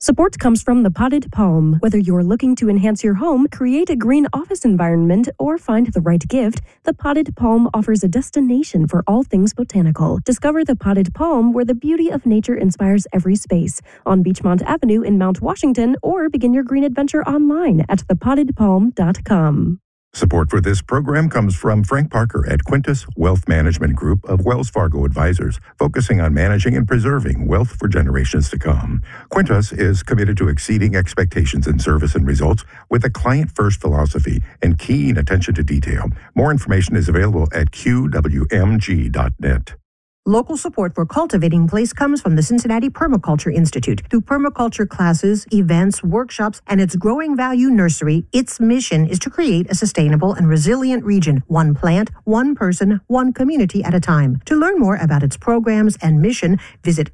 Support comes from the Potted Palm. Whether you're looking to enhance your home, create a green office environment, or find the right gift, the Potted Palm offers a destination for all things botanical. Discover the Potted Palm, where the beauty of nature inspires every space, on Beachmont Avenue in Mount Washington, or begin your green adventure online at thepottedpalm.com. Support for this program comes from Frank Parker at Quintus Wealth Management Group of Wells Fargo Advisors, focusing on managing and preserving wealth for generations to come. Quintus is committed to exceeding expectations in service and results with a client-first philosophy and keen attention to detail. More information is available at qwmg.net. Local support for Cultivating Place comes from the Cincinnati Permaculture Institute. Through permaculture classes, events, workshops, and its growing value nursery, its mission is to create a sustainable and resilient region, one plant, one person, one community at a time. To learn more about its programs and mission, visit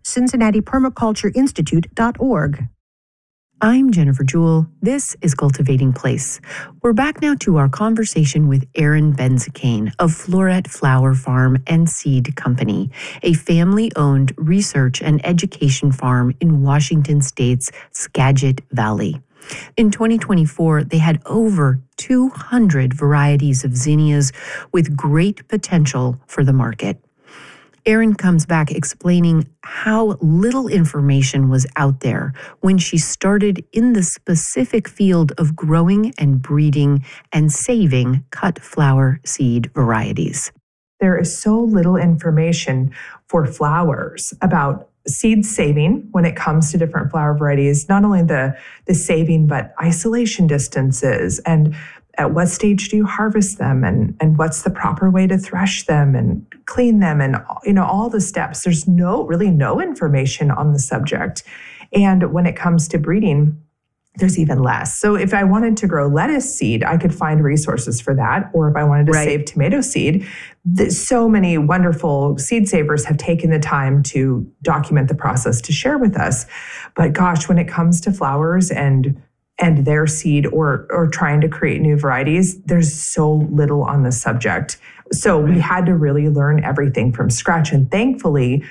cincinnatipermacultureinstitute.org. I'm Jennifer Jewell. This is Cultivating Place. We're back now to our conversation with Erin Benzakein of Floret Flower Farm and Seed Company, a family-owned research and education farm in Washington State's Skagit Valley. In 2024, they had over 200 varieties of zinnias with great potential for the market. Erin comes back explaining how little information was out there when she started in the specific field of growing and breeding and saving cut flower seed varieties. There is so little information for flowers about seed saving when it comes to different flower varieties, not only the saving, but isolation distances and at what stage do you harvest them and what's the proper way to thresh them and clean them and all the steps. There's really no information on the subject. And when it comes to breeding, there's even less. So if I wanted to grow lettuce seed, I could find resources for that. Or if I wanted to save tomato seed, so many wonderful seed savers have taken the time to document the process to share with us. But gosh, when it comes to flowers and their seed or trying to create new varieties, there's so little on the subject. So we had to really learn everything from scratch. And thankfully,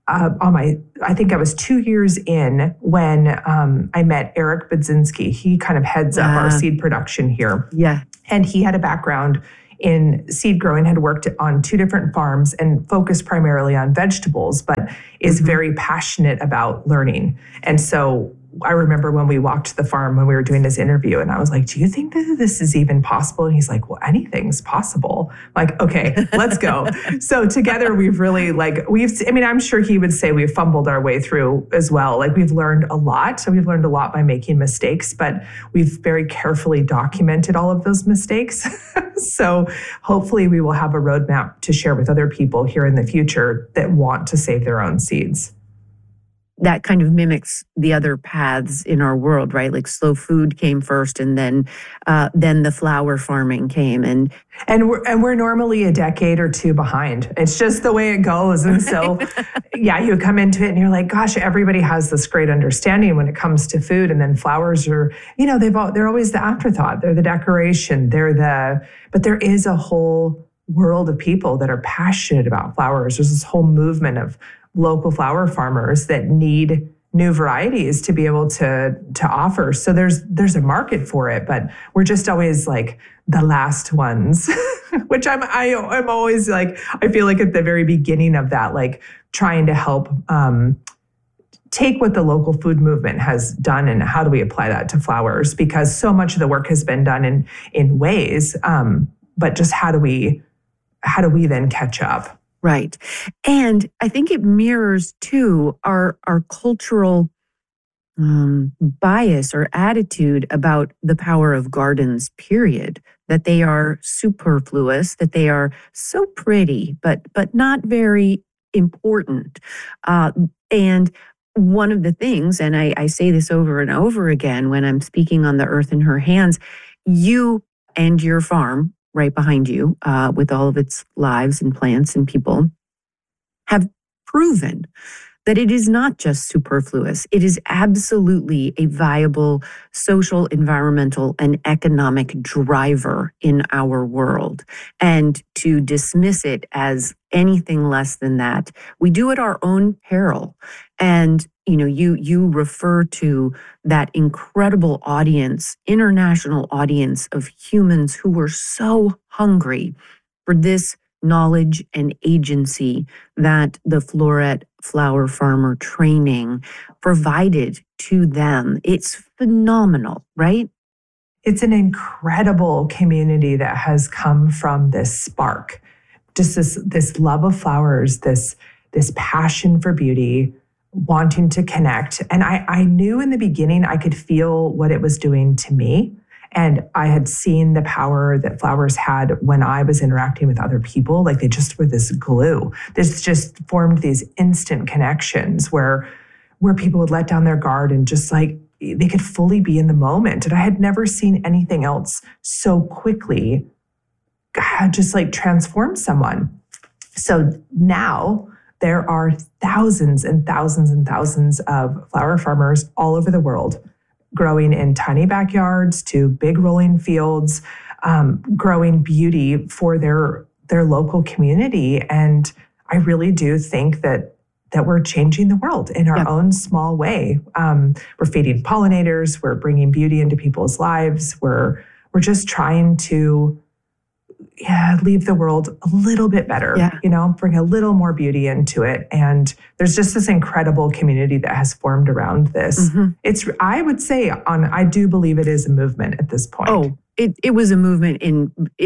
I think I was 2 years in when I met Eric Budzinski. He kind of heads up our seed production here. Yeah. And he had a background in seed growing, had worked on 2 different farms and focused primarily on vegetables, but is very passionate about learning. And so I remember when we walked the farm when we were doing this interview, and I was like, do you think that this is even possible? And he's like, well, anything's possible. I'm like, okay, let's go. So together we've really I'm sure he would say we've fumbled our way through as well. Like we've learned a lot. So we've learned a lot by making mistakes, but we've very carefully documented all of those mistakes. So hopefully we will have a roadmap to share with other people here in the future that want to save their own seeds. That kind of mimics the other paths in our world, right? Like slow food came first, and then the flower farming came, and we're normally a decade or 2 behind. It's just the way it goes, and so you come into it and you're like, gosh, everybody has this great understanding when it comes to food, and then flowers are, they're always the afterthought. They're the decoration. But there is a whole world of people that are passionate about flowers. There's this whole movement of local flower farmers that need new varieties to be able to offer. So there's a market for it, but we're just always like the last ones, which I'm always like, I feel like at the very beginning of that, like trying to help take what the local food movement has done and how do we apply that to flowers? Because so much of the work has been done in ways, but just how do we then catch up? Right. And I think it mirrors, too, our cultural bias or attitude about the power of gardens, period, that they are superfluous, that they are so pretty, but not very important. And one of the things, and I say this over and over again when I'm speaking on The Earth in Her Hands, you and your farm right behind you, with all of its lives and plants and people, have proven that it is not just superfluous. It is absolutely a viable social, environmental, and economic driver in our world. And to dismiss it as anything less than that, we do at our own peril. And you refer to that incredible audience, international audience of humans who were so hungry for this knowledge and agency that the Floret Flower Farmer training provided to them. It's phenomenal, right? It's an incredible community that has come from this spark, just this love of flowers, this passion for beauty, wanting to connect. And I knew in the beginning I could feel what it was doing to me. And I had seen the power that flowers had when I was interacting with other people. Like they just were this glue. This just formed these instant connections where people would let down their guard and just like they could fully be in the moment. And I had never seen anything else so quickly just like transform someone. So now there are thousands and thousands and thousands of flower farmers all over the world, growing in tiny backyards to big rolling fields, growing beauty for their local community. And I really do think that we're changing the world in our own small way. We're feeding pollinators, we're bringing beauty into people's lives, we're just trying to leave the world a little bit better, bring a little more beauty into it. And there's just this incredible community that has formed around this. Mm-hmm. I would say I do believe it is a movement at this point. Oh, it was a movement in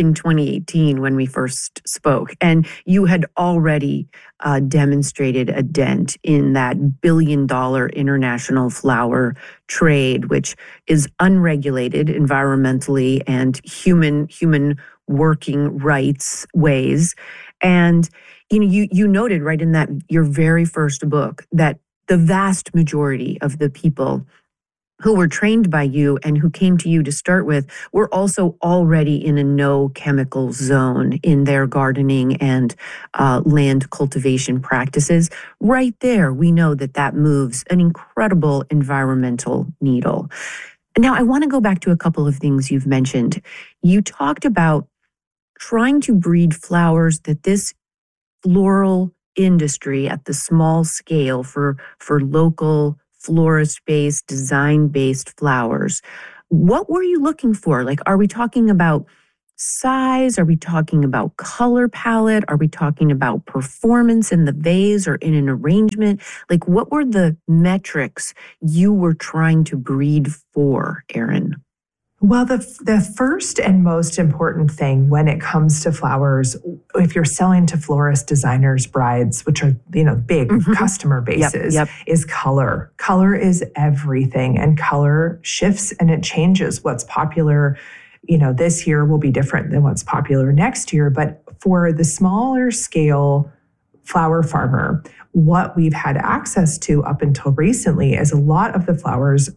2018 when we first spoke. And you had already demonstrated a dent in that $1 billion international flower trade, which is unregulated environmentally and human working rights ways. And you noted right in that your very first book that the vast majority of the people who were trained by you and who came to you to start with were also already in a no chemical zone in their gardening and land cultivation practices. Right there, we know that moves an incredible environmental needle. Now, I want to go back to a couple of things you've mentioned. You talked about trying to breed flowers that this floral industry at the small scale for local florist-based, design-based flowers. What were you looking for? Like, are we talking about size? Are we talking about color palette? Are we talking about performance in the vase or in an arrangement? Like, what were the metrics you were trying to breed for, Erin? Well, the first and most important thing when it comes to flowers, if you're selling to florists, designers, brides, which are, big customer bases, is color. Color is everything, and color shifts and it changes. What's popular, this year will be different than what's popular next year. But for the smaller scale flower farmer, what we've had access to up until recently is a lot of the flowers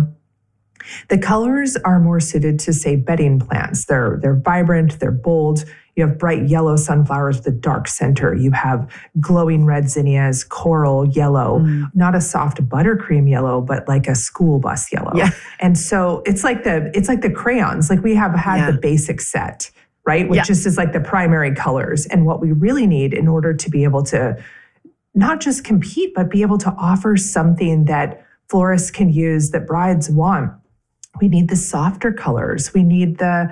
the colors are more suited to, say, bedding plants. They're vibrant, they're bold. You have bright yellow sunflowers with a dark center. You have glowing red zinnias, coral yellow, not a soft buttercream yellow, but like a school bus yellow. Yeah. And so it's like the crayons. Like we have had the basic set, right? Which just is like the primary colors. And what we really need in order to be able to not just compete, but be able to offer something that florists can use that brides want. We need the softer colors. We need the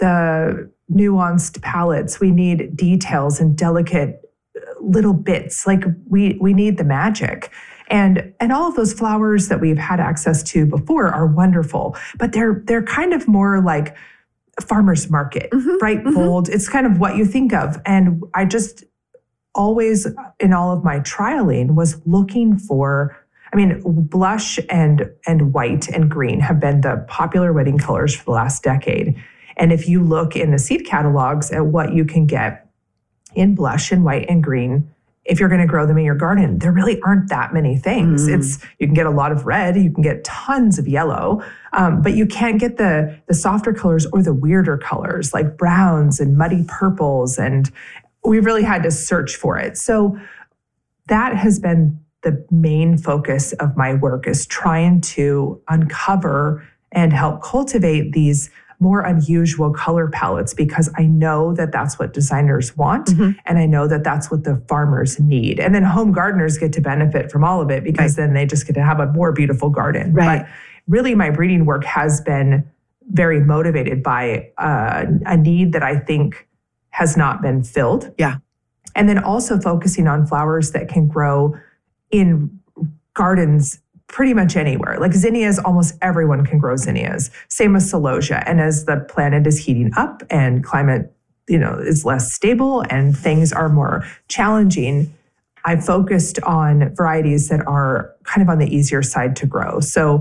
nuanced palettes. We need details and delicate little bits. Like we need the magic. And all of those flowers that we've had access to before are wonderful, but they're kind of more like a farmer's market, bright, bold. It's kind of what you think of. And I just always, in all of my trialing, was looking for, blush and white and green have been the popular wedding colors for the last decade. And if you look in the seed catalogs at what you can get in blush and white and green, if you're going to grow them in your garden, there really aren't that many things. You can get a lot of red, you can get tons of yellow, but you can't get the softer colors or the weirder colors like browns and muddy purples. And we really had to search for it. So that has been the main focus of my work, is trying to uncover and help cultivate these more unusual color palettes because I know that that's what designers want. And I know that that's what the farmers need. And then home gardeners get to benefit from all of it because then they just get to have a more beautiful garden. Right. But really my breeding work has been very motivated by a need that I think has not been filled. Yeah. And then also focusing on flowers that can grow in gardens pretty much anywhere. Like zinnias, almost everyone can grow zinnias. Same with celosia. And as the planet is heating up and climate, is less stable and things are more challenging, I focused on varieties that are kind of on the easier side to grow. So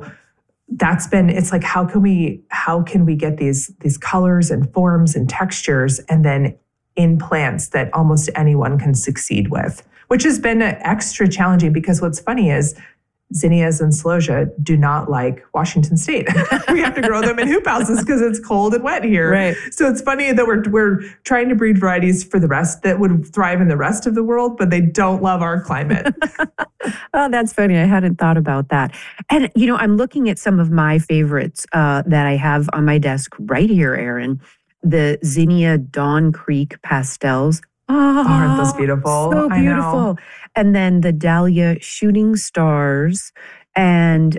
it's like, how can we get these colors and forms and textures and then in plants that almost anyone can succeed with, which has been extra challenging because what's funny is zinnias and celosia do not like Washington State. We have to grow them in hoop houses because it's cold and wet here. Right. So it's funny that we're trying to breed varieties for the rest that would thrive in the rest of the world, but they don't love our climate. Oh, that's funny. I hadn't thought about that. And, I'm looking at some of my favorites that I have on my desk right here, Erin. The Zinnia Dawn Creek pastels. Oh, aren't those beautiful? So beautiful. And then the Dahlia Shooting Stars and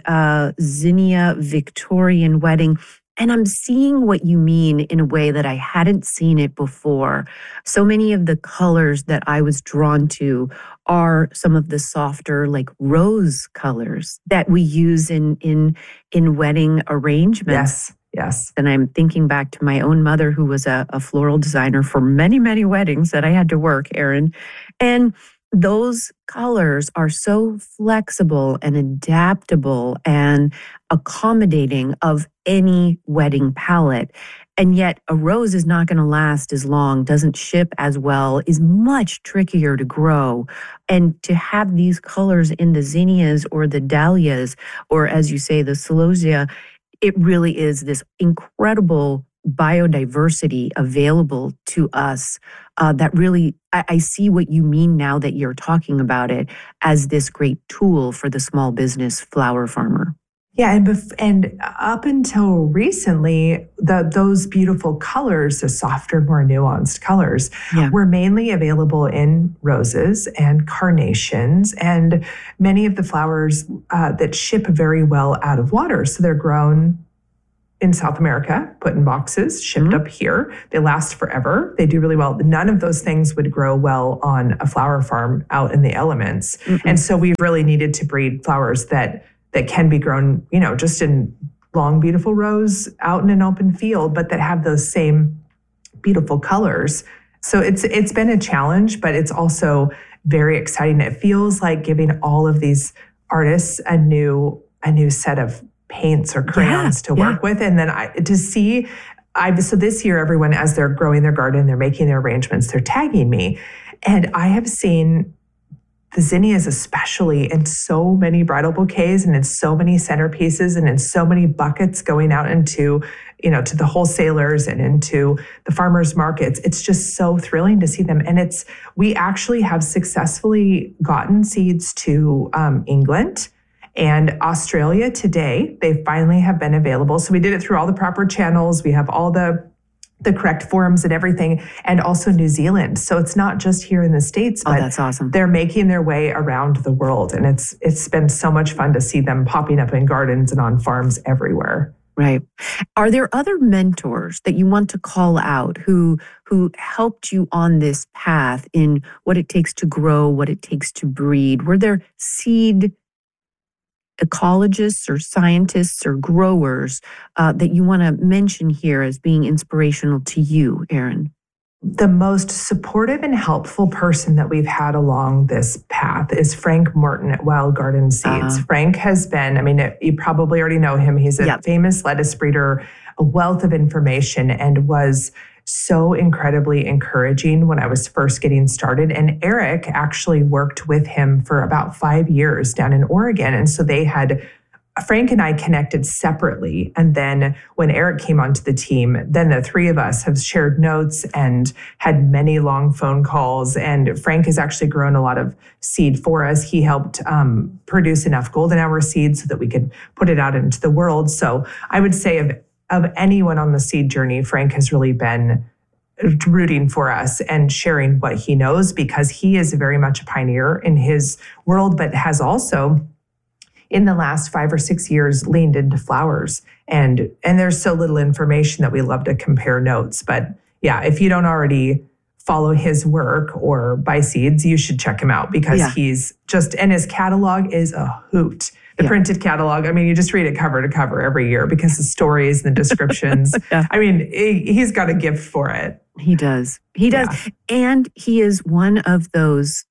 Zinnia Victorian Wedding. And I'm seeing what you mean in a way that I hadn't seen it before. So many of the colors that I was drawn to are some of the softer, like rose colors that we use in wedding arrangements. Yes. And I'm thinking back to my own mother, who was a floral designer for many, many weddings that I had to work, Erin. And those colors are so flexible and adaptable and accommodating of any wedding palette. And yet a rose is not going to last as long, doesn't ship as well, is much trickier to grow. And to have these colors in the zinnias or the dahlias, or as you say, the celosia, it really is this incredible biodiversity available to us that really, I see what you mean now that you're talking about it as this great tool for the small business flower farmer. Yeah, and up until recently, those beautiful colors, the softer, more nuanced colors, were mainly available in roses and carnations and many of the flowers that ship very well out of water. So they're grown in South America, put in boxes, shipped up here. They last forever. They do really well. None of those things would grow well on a flower farm out in the elements. And so we really needed to breed flowers that can be grown, just in long, beautiful rows out in an open field, but that have those same beautiful colors. So it's been a challenge, but it's also very exciting. It feels like giving all of these artists a new set of paints or crayons to work with. And then so this year, everyone, as they're growing their garden, they're making their arrangements, they're tagging me. And I have seen the zinnias especially in so many bridal bouquets and in so many centerpieces and in so many buckets going out into, to the wholesalers and into the farmers markets. It's just so thrilling to see them. And we actually have successfully gotten seeds to England and Australia today. They finally have been available. So we did it through all the proper channels. We have all the correct forms and everything, and also New Zealand. So it's not just here in the States, but that's awesome. They're making their way around the world. And it's been so much fun to see them popping up in gardens and on farms everywhere. Right. Are there other mentors that you want to call out who helped you on this path in what it takes to grow, what it takes to breed? Were there seed ecologists or scientists or growers that you want to mention here as being inspirational to you, Erin? The most supportive and helpful person that we've had along this path is Frank Morton at Wild Garden Seeds. Frank has been, you probably already know him. He's a famous lettuce breeder, a wealth of information, and was so incredibly encouraging when I was first getting started. And Eric actually worked with him for about 5 years down in Oregon. And so Frank and I connected separately. And then when Eric came onto the team, then the three of us have shared notes and had many long phone calls. And Frank has actually grown a lot of seed for us. He helped produce enough golden hour seed so that we could put it out into the world. So I would say of of anyone on the seed journey, Frank has really been rooting for us and sharing what he knows, because he is very much a pioneer in his world, but has also in the last 5 or 6 years leaned into flowers. And there's so little information that we love to compare notes. But yeah, if you don't already follow his work or buy seeds, you should check him out, because he's just, and his catalog is a hoot. The printed catalog, I mean, you just read it cover to cover every year, because the stories and the descriptions. I mean, he's got a gift for it. He does. He does. Yeah. And he is one of those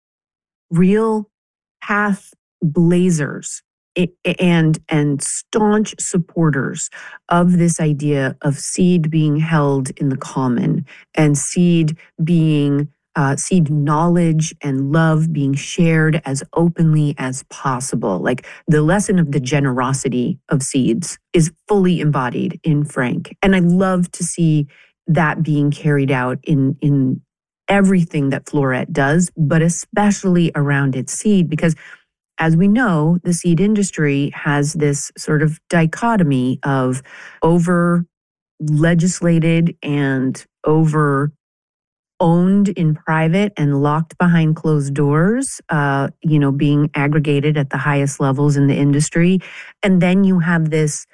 real path blazers and staunch supporters of this idea of seed being held in the common, and seed being seed knowledge and love being shared as openly as possible. Like, the lesson of the generosity of seeds is fully embodied in Frank. And I love to see that being carried out in everything that Floret does, but especially around its seed, because as we know, the seed industry has this sort of dichotomy of over-legislated and over-owned in private and locked behind closed doors, being aggregated at the highest levels in the industry. And then you have this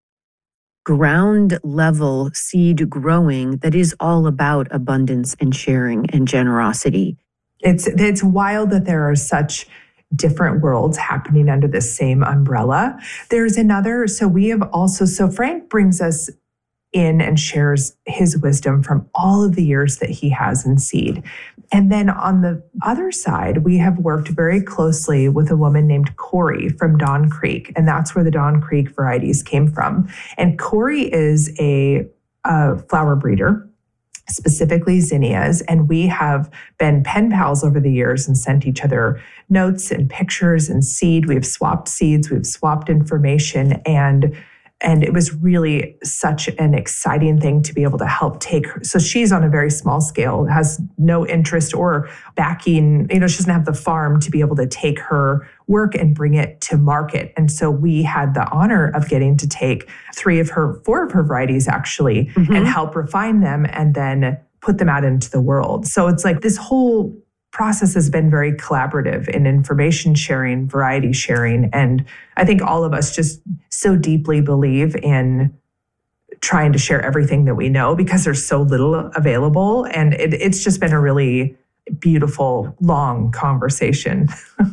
ground level seed growing that is all about abundance and sharing and generosity. It's wild that there are such different worlds happening under the same umbrella. There's another, so Frank brings us in and shares his wisdom from all of the years that he has in seed. And then on the other side, we have worked very closely with a woman named Corey from Dawn Creek, and that's where the Dawn Creek varieties came from. And Corey is a flower breeder, specifically zinnias, and we have been pen pals over the years and sent each other notes and pictures and seed. We've swapped seeds, we've swapped information, and it was really such an exciting thing to be able to help take her. So she's on a very small scale, has no interest or backing, she doesn't have the farm to be able to take her work and bring it to market. And so we had the honor of getting to take 4 of her varieties actually, and help refine them and then put them out into the world. So it's like this whole process has been very collaborative in information sharing, variety sharing. And I think all of us just so deeply believe in trying to share everything that we know, because there's so little available. And it's just been a really beautiful, long conversation.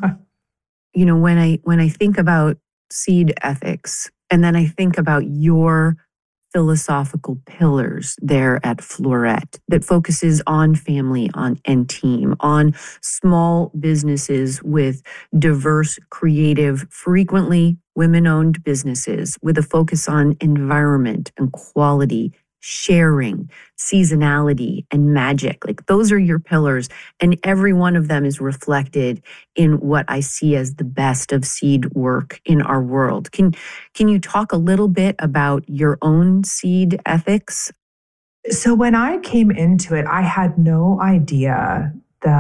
When I think about seed ethics, and then I think about your philosophical pillars there at Floret that focuses on family, and team, on small businesses with diverse, creative, frequently women-owned businesses with a focus on environment and quality, sharing, seasonality, and magic. Like, those are your pillars, and every one of them is reflected in what I see as the best of seed work in our world. Can you talk a little bit about your own seed ethics? So when I came into it, I had no idea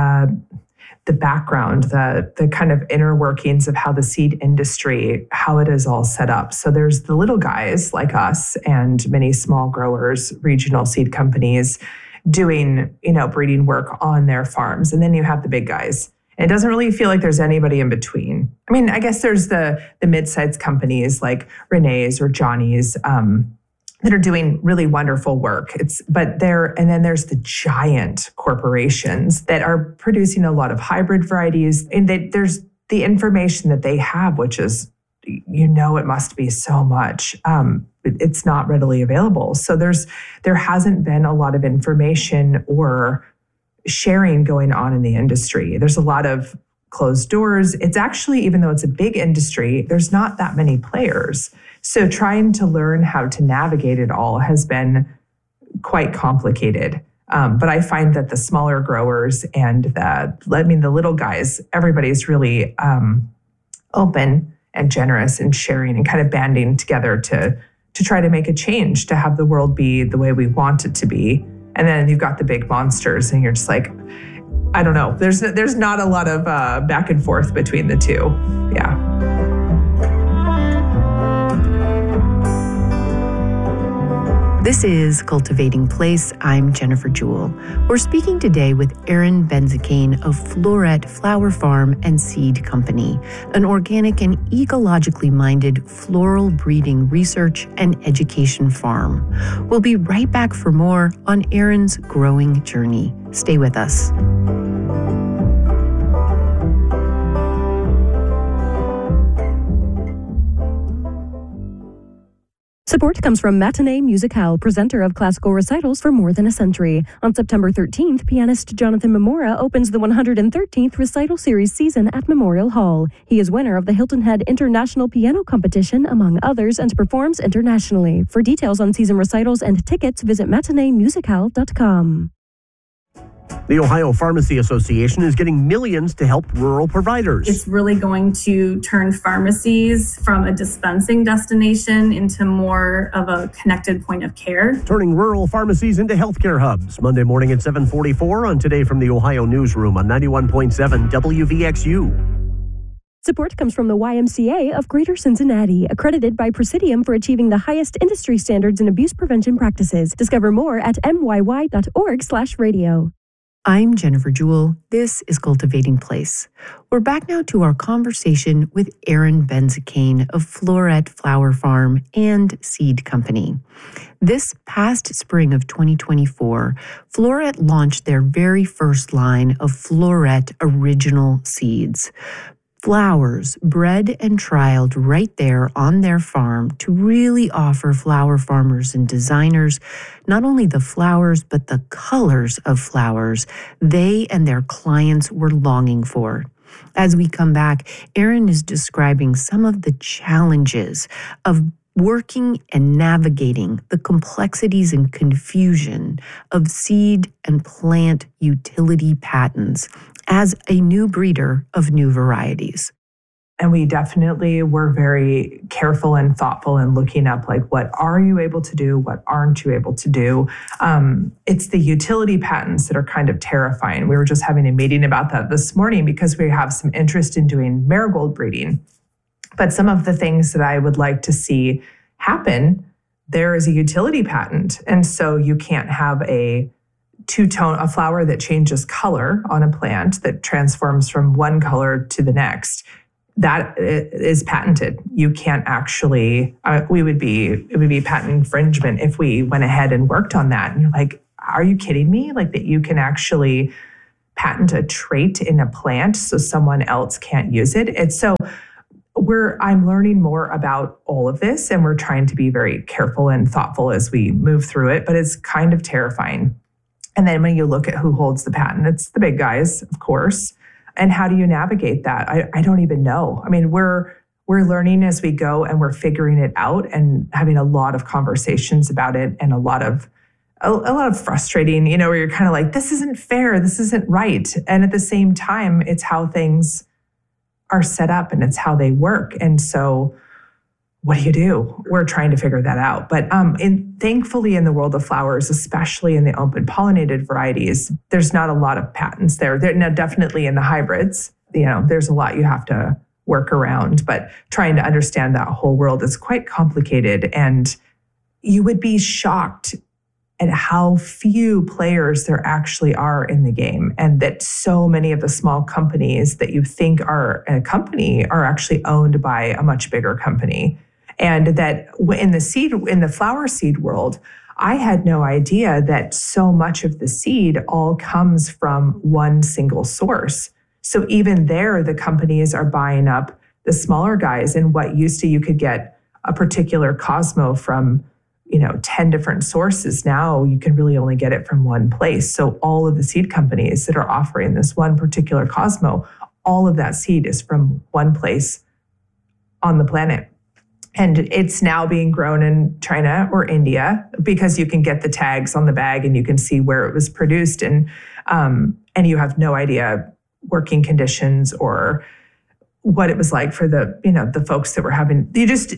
the background, the kind of inner workings of how the seed industry, how it is all set up. So there's the little guys like us and many small growers, regional seed companies doing, breeding work on their farms. And then you have the big guys. It doesn't really feel like there's anybody in between. I mean, I guess there's the mid-sized companies like Renee's or Johnny's, that are doing really wonderful work. And then there's the giant corporations that are producing a lot of hybrid varieties. And there's the information that they have, which is, it must be so much. It's not readily available. So there hasn't been a lot of information or sharing going on in the industry. There's a lot of closed doors. It's actually, even though it's a big industry, there's not that many players. So trying to learn how to navigate it all has been quite complicated. But I find that the smaller growers and the little guys, everybody's really open and generous and sharing and kind of banding together to try to make a change, to have the world be the way we want it to be. And then you've got the big monsters and you're just like, I don't know. There's not a lot of back and forth between the two. Yeah. This is Cultivating Place. I'm Jennifer Jewell. We're speaking today with Erin Benzakein of Floret Flower Farm and Seed Company, an organic and ecologically minded floral breeding research and education farm. We'll be right back for more on Erin's growing journey. Stay with us. Support comes from Matinee Musicale, presenter of classical recitals for more than a century. On September 13th, pianist Jonathan Mamora opens the 113th recital series season at Memorial Hall. He is winner of the Hilton Head International Piano Competition, among others, and performs internationally. For details on season recitals and tickets, visit matineemusicale.com. The Ohio Pharmacy Association is getting millions to help rural providers. It's really going to turn pharmacies from a dispensing destination into more of a connected point of care. Turning rural pharmacies into healthcare hubs. Monday morning at 7:44 on Today from the Ohio Newsroom on 91.7 WVXU. Support comes from the YMCA of Greater Cincinnati, accredited by Presidium for achieving the highest industry standards in abuse prevention practices. Discover more at myy.org/radio. I'm Jennifer Jewell. This is Cultivating Place. We're back now to our conversation with Erin Benzakein of Floret Flower Farm and Seed Company. This past spring of 2024, Floret launched their very first line of Floret Original Seeds. Flowers bred and trialed right there on their farm to really offer flower farmers and designers not only the flowers, but the colors of flowers they and their clients were longing for. As we come back, Erin is describing some of the challenges of working and navigating the complexities and confusion of seed and plant utility patents as a new breeder of new varieties. And we definitely were very careful and thoughtful in looking up, like, what are you able to do? What aren't you able to do? It's the utility patents that are kind of terrifying. We were just having a meeting about that this morning because we have some interest in doing marigold breeding. But some of the things that I would like to see happen, there is a utility patent. And so you can't have a flower that changes color on a plant that transforms from one color to the next. That is patented. You can't actually, it would be patent infringement if we went ahead and worked on that. And you're like, are you kidding me? Like, that you can actually patent a trait in a plant so someone else can't use it. It's so I'm learning more about all of this, and we're trying to be very careful and thoughtful as we move through it, but it's kind of terrifying. And then when you look at who holds the patent, it's the big guys, of course. And how do you navigate that? I don't even know. I mean, we're learning as we go, and we're figuring it out and having a lot of conversations about it, and a lot of frustrating, where you're kind of like, this isn't fair, this isn't right. And at the same time, it's how things are set up and it's how they work. And so what do? We're trying to figure that out. But thankfully in the world of flowers, especially in the open pollinated varieties, there's not a lot of patents there. They're now definitely in the hybrids. There's a lot you have to work around, but trying to understand that whole world is quite complicated. And you would be shocked at how few players there actually are in the game, and that so many of the small companies that you think are a company are actually owned by a much bigger company. And that in the flower seed world, I had no idea that so much of the seed all comes from one single source. So even there, the companies are buying up the smaller guys, and what used to, you could get a particular Cosmo from 10 different sources. Now you can really only get it from one place. So all of the seed companies that are offering this one particular Cosmo, all of that seed is from one place on the planet. And it's now being grown in China or India because you can get the tags on the bag and you can see where it was produced. And you have no idea working conditions or what it was like for the folks that were having, you just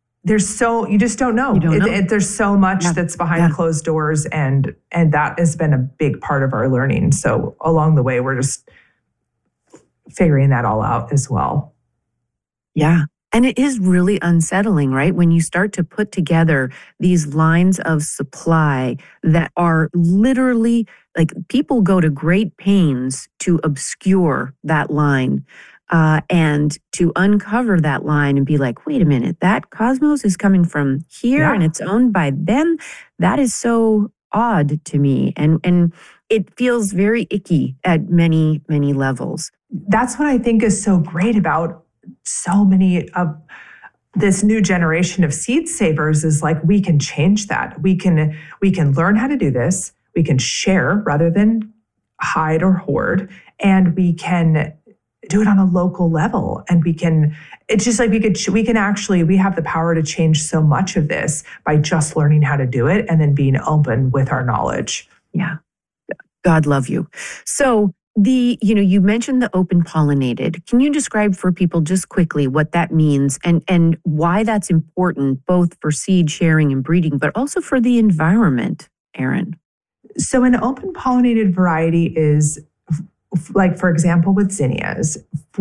don't know. There's so much that's behind closed doors, and that has been a big part of our learning. So along the way, we're just figuring that all out as well. Yeah. And it is really unsettling, right? When you start to put together these lines of supply that are literally like people go to great pains to obscure that line and to uncover that line and be like, wait a minute, that Cosmos is coming from here and it's owned by them. That is so odd to me. And it feels very icky at many, many levels. That's what I think is so great about so many of this new generation of seed savers is like, we can change that. We can learn how to do this. We can share rather than hide or hoard, and we can do it on a local level. And it's just like we have the power to change so much of this by just learning how to do it and then being open with our knowledge. Yeah. God love you. So you mentioned the open pollinated. Can you describe for people just quickly what that means and why that's important, both for seed sharing and breeding, but also for the environment, Erin? So an open pollinated variety is like, for example, with zinnias,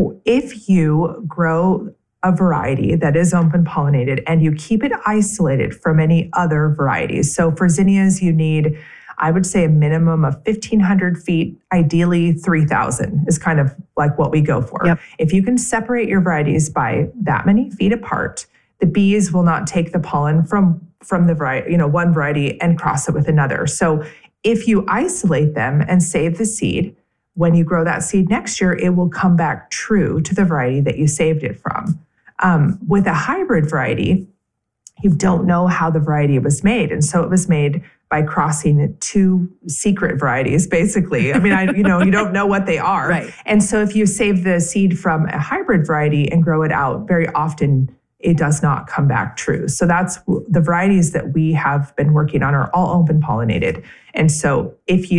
if you grow a variety that is open pollinated and you keep it isolated from any other varieties. So for zinnias, you need, I would say, a minimum of 1,500 feet, ideally 3,000 is kind of like what we go for. Yep. If you can separate your varieties by that many feet apart, the bees will not take the pollen from the variety, one variety and cross it with another. So if you isolate them and save the seed, when you grow that seed next year, it will come back true to the variety that you saved it from. With a hybrid variety, you don't know how the variety was made. And so it was made by crossing two secret varieties, basically. I mean, you don't know what they are. Right. And so if you save the seed from a hybrid variety and grow it out, very often it does not come back true. So that's the varieties that we have been working on are all open pollinated. And so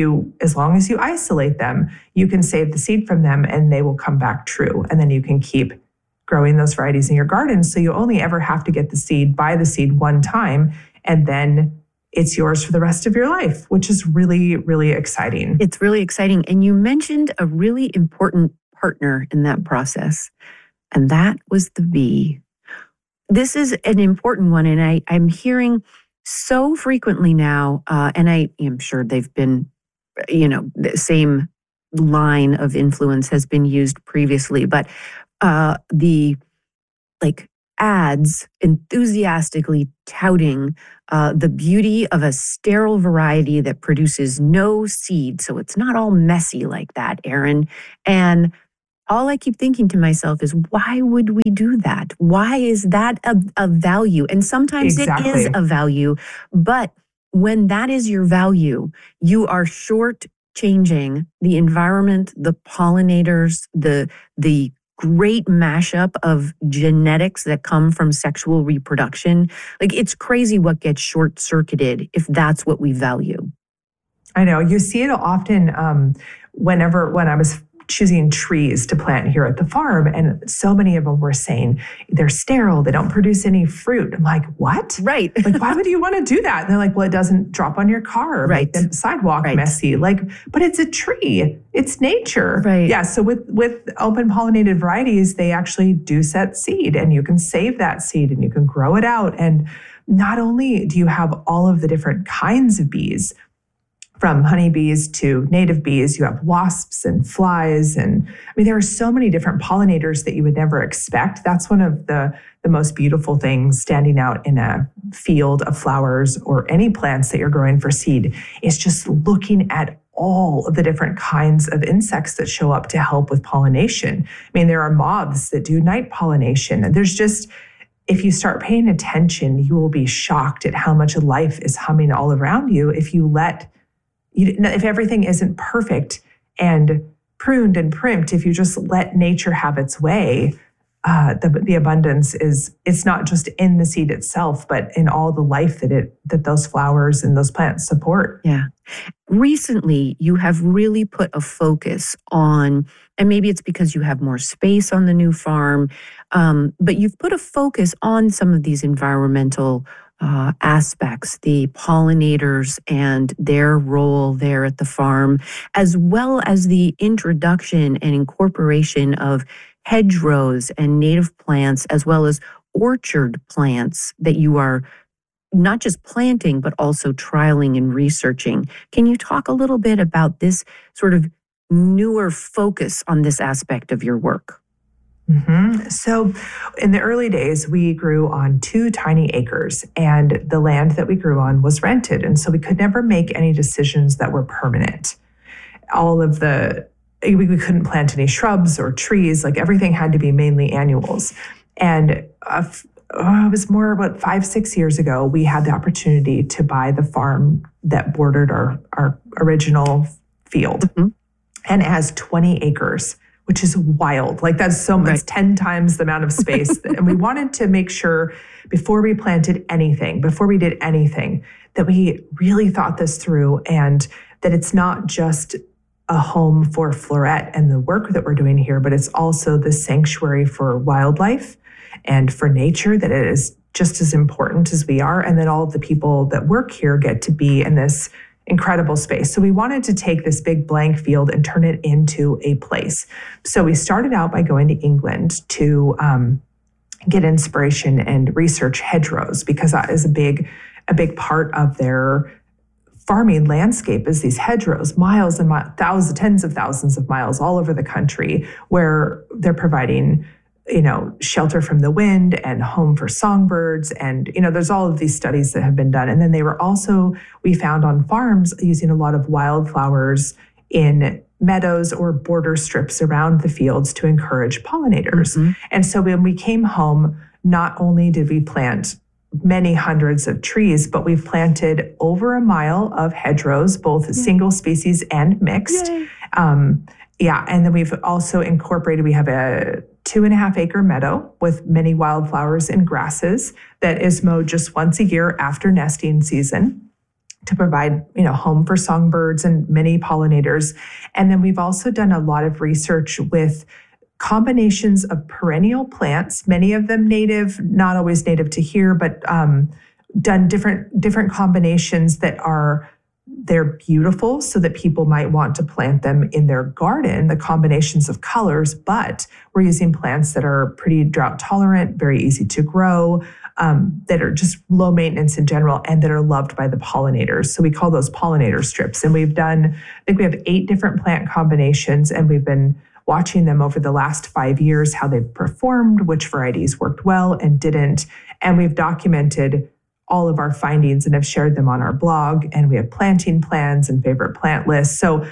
as long as you isolate them, you can save the seed from them and they will come back true. And then you can keep growing those varieties in your garden. So you only ever have to buy the seed one time, and then it's yours for the rest of your life, which is really, really exciting. It's really exciting. And you mentioned a really important partner in that process, and that was the bee. This is an important one, and I'm hearing so frequently now, and I am sure they've been, the same line of influence has been used previously, but the ads enthusiastically touting the beauty of a sterile variety that produces no seed, so it's not all messy like that, Erin. And all I keep thinking to myself is, why would we do that? Why is that a value? And sometimes Exactly. It is a value, but when that is your value, you are shortchanging the environment, the pollinators, the great mashup of genetics that come from sexual reproduction. It's crazy what gets short-circuited if that's what we value. I know. You see it often when I was choosing trees to plant here at the farm, and so many of them were saying they're sterile, they don't produce any fruit. I'm like, what? Right. Why would you want to do that? And they're like, well, it doesn't drop on your car or make the sidewalk messy. But it's a tree. It's nature. Right. Yeah. So with open pollinated varieties, they actually do set seed, and you can save that seed and you can grow it out. And not only do you have all of the different kinds of bees, from honeybees to native bees, you have wasps and flies. And there are so many different pollinators that you would never expect. That's one of the most beautiful things standing out in a field of flowers or any plants that you're growing for seed, is just looking at all of the different kinds of insects that show up to help with pollination. There are moths that do night pollination. And if you start paying attention, you will be shocked at how much life is humming all around you if everything isn't perfect and pruned and primped, if you just let nature have its way, the abundance it's not just in the seed itself, but in all the life that those flowers and those plants support. Yeah. Recently, you have really put a focus on, and maybe it's because you have more space on the new farm, but you've put a focus on some of these environmental aspects, the pollinators and their role there at the farm, as well as the introduction and incorporation of hedgerows and native plants, as well as orchard plants that you are not just planting, but also trialing and researching. Can you talk a little bit about this sort of newer focus on this aspect of your work? So in the early days, we grew on 2 tiny acres, and the land that we grew on was rented. And so we could never make any decisions that were permanent. We couldn't plant any shrubs or trees, like everything had to be mainly annuals. And it was more about 5-6 years ago, we had the opportunity to buy the farm that bordered our original field. And it has 20 acres, which is wild. Like that's so much, 10 times the amount of space. And we wanted to make sure before we planted anything, before we did anything, that we really thought this through and that it's not just a home for Floret and the work that we're doing here, but it's also the sanctuary for wildlife and for nature, that it is just as important as we are. And that all of the people that work here get to be in this incredible space. So we wanted to take this big blank field and turn it into a place. So we started out by going to England to get inspiration and research hedgerows, because that is a big part of their farming landscape, is these hedgerows, miles and miles, tens of thousands of miles all over the country, where they're providing shelter from the wind and home for songbirds. And, there's all of these studies that have been done. And then we found on farms using a lot of wildflowers in meadows or border strips around the fields to encourage pollinators. And so when we came home, not only did we plant many hundreds of trees, but we've planted over a mile of hedgerows, both single species and mixed. And then we've also incorporated, we have a 2.5 acre meadow with many wildflowers and grasses that is mowed just once a year after nesting season to provide, home for songbirds and many pollinators. And then we've also done a lot of research with combinations of perennial plants, many of them native, not always native to here, but done different combinations that they're beautiful, so that people might want to plant them in their garden, the combinations of colors, but we're using plants that are pretty drought tolerant, very easy to grow, that are just low maintenance in general, and that are loved by the pollinators. So we call those pollinator strips. And we have 8 different plant combinations, and we've been watching them over the last 5 years, how they've performed, which varieties worked well and didn't. And we've documented all of our findings and have shared them on our blog. And we have planting plans and favorite plant lists. So,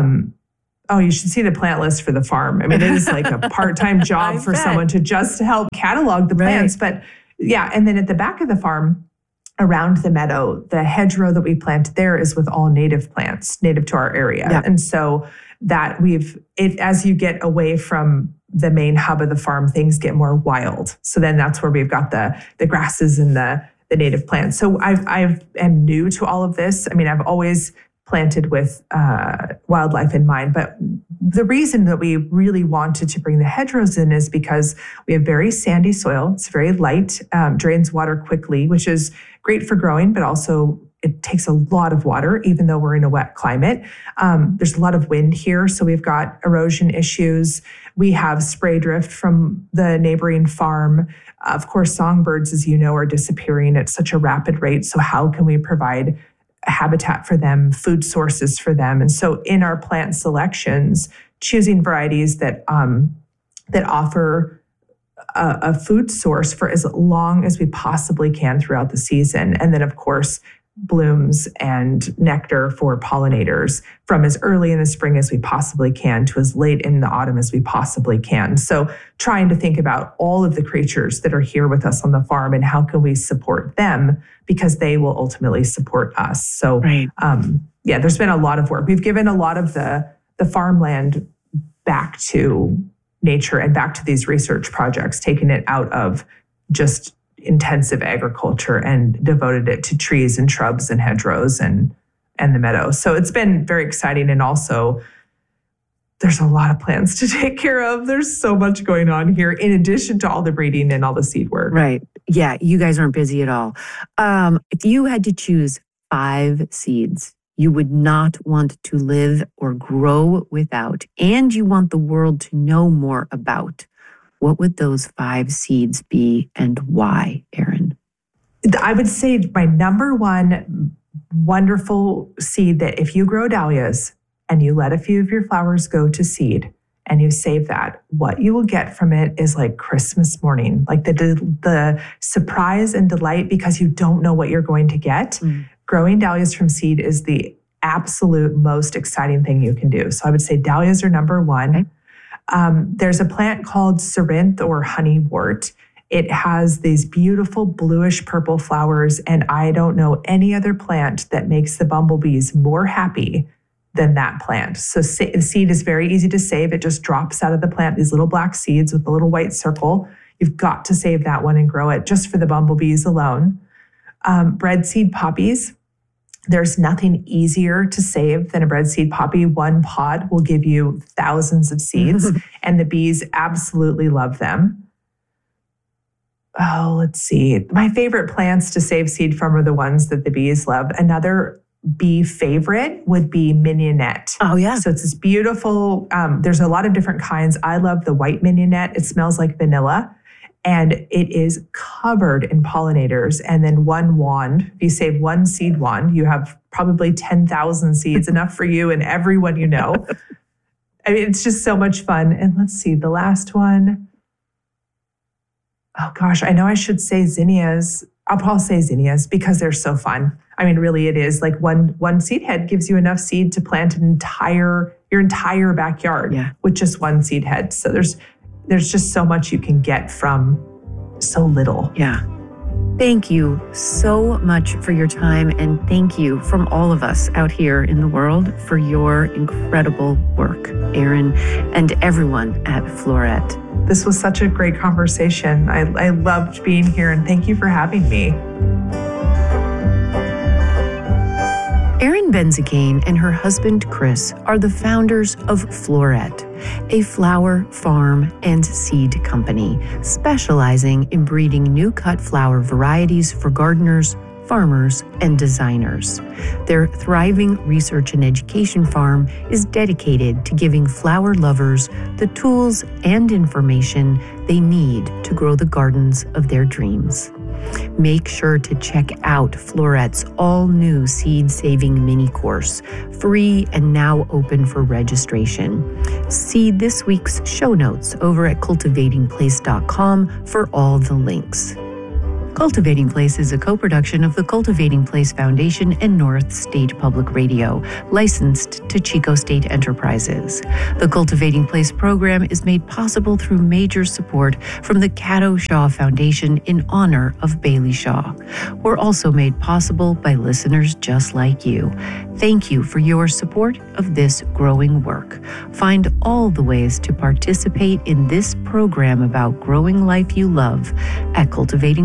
you should see the plant list for the farm. I mean, it is like a part-time job for someone to just help catalog the plants. But and then at the back of the farm, around the meadow, the hedgerow that we planted there is with all native plants, native to our area. And so that as you get away from the main hub of the farm, things get more wild. So then that's where we've got the grasses and the native plants. So I am new to all of this. I mean, I've always planted with wildlife in mind, but the reason that we really wanted to bring the hedgerows in is because we have very sandy soil. It's very light, drains water quickly, which is great for growing, but also it takes a lot of water, even though we're in a wet climate. There's a lot of wind here, so we've got erosion issues. We have spray drift from the neighboring farm. Of course, songbirds, as you know, are disappearing at such a rapid rate. So how can we provide habitat for them, food sources for them? And so in our plant selections, choosing varieties that offer a food source for as long as we possibly can throughout the season. And then, of course, blooms and nectar for pollinators from as early in the spring as we possibly can to as late in the autumn as we possibly can. So trying to think about all of the creatures that are here with us on the farm and how can we support them, because they will ultimately support us. So there's been a lot of work. We've given a lot of the farmland back to nature and back to these research projects, taking it out of just intensive agriculture and devoted it to trees and shrubs and hedgerows and the meadows. So it's been very exciting. And also there's a lot of plants to take care of. There's so much going on here in addition to all the breeding and all the seed work. Right. Yeah. You guys aren't busy at all. If you had to choose 5 seeds you would not want to live or grow without, and you want the world to know more about, what would those 5 seeds be and why, Erin? I would say my number one wonderful seed that if you grow dahlias and you let a few of your flowers go to seed and you save that, what you will get from it is like Christmas morning, like the surprise and delight because you don't know what you're going to get. Growing dahlias from seed is the absolute most exciting thing you can do. So I would say dahlias are number one. Okay. There's a plant called cerinthe or honeywort. It has these beautiful bluish purple flowers, and I don't know any other plant that makes the bumblebees more happy than that plant. So the seed is very easy to save. It just drops out of the plant, these little black seeds with a little white circle. You've got to save that one and grow it just for the bumblebees alone. Bread seed poppies. There's nothing easier to save than a bread seed poppy. One pod will give you thousands of seeds, and the bees absolutely love them. Oh, let's see. My favorite plants to save seed from are the ones that the bees love. Another bee favorite would be mignonette. Oh, yeah. So it's this beautiful, there's a lot of different kinds. I love the white mignonette. It smells like vanilla, and it is covered in pollinators. And then one wand, if you save one seed wand, you have probably 10,000 seeds, enough for you and everyone you know. I mean, it's just so much fun. And let's see, the last one. Oh gosh, I know I should say zinnias. I'll probably say zinnias because they're so fun. I mean, really it is like one seed head gives you enough seed to plant your entire backyard with just one seed head. So there's just so much you can get from so little. Yeah. Thank you so much for your time, and thank you from all of us out here in the world for your incredible work, Erin, and everyone at Floret. This was such a great conversation. I loved being here, and thank you for having me. Erin Benzakein and her husband, Chris, are the founders of Floret, a flower, farm, and seed company specializing in breeding new cut flower varieties for gardeners, farmers, and designers. Their thriving research and education farm is dedicated to giving flower lovers the tools and information they need to grow the gardens of their dreams. Make sure to check out Floret's all-new seed-saving mini-course, free and now open for registration. See this week's show notes over at cultivatingplace.com for all the links. Cultivating Place is a co-production of the Cultivating Place Foundation and North State Public Radio, licensed to Chico State Enterprises. The Cultivating Place program is made possible through major support from the Caddo Shaw Foundation in honor of Bailey Shaw. We're also made possible by listeners just like you. Thank you for your support of this growing work. Find all the ways to participate in this program about growing life you love at Cultivating